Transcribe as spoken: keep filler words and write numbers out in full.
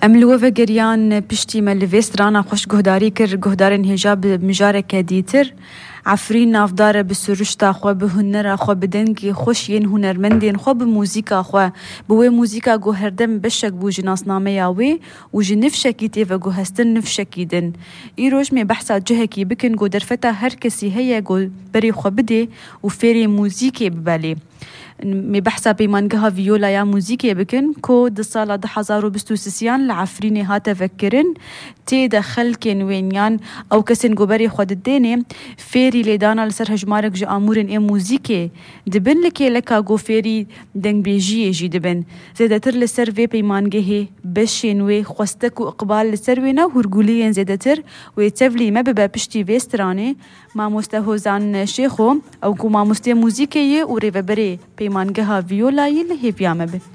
ام لوفا گریان پشتی ملویسترانا خوش گهداری کر گهدارن هجاب مجارک دیتر عفرین نافدار بسرشتا خو به هنر خو به دنگی خوش ین هنرمندین خو به موزیکا خو بوی موزیکا گو هردم بشک بو جناسنامه یاوی و جنفشکی تی و گو هستن نفشکیدن ای روش می بحثا جهکی بکن گو درفتا هر کسی هیا گو بری خو بده و فری موزیکی ببالی می بحثا پیمانگها ویولا یا موزیکی بکن کو د سال ده هزار و بیست و سیان لعفرینی هات فکرن تی دخل کن وینیان او کسین گو بری خود دینه فری لیدانا لسر هجمارک جو امورن ای موزیکی دبن لکی لکا گو فری دنگ بیجی جی دبن زیدتر لسر وی پیمانگه بشین وی خوستک و اقبال لسر وینا هرگولین زیدتر وی تفلی مببا پشتی ویسترانه ما مستهوزان شیخو او کو ما مستی موزیکی و ریو بری پیمانگه ها ویولایی لحیف یامه به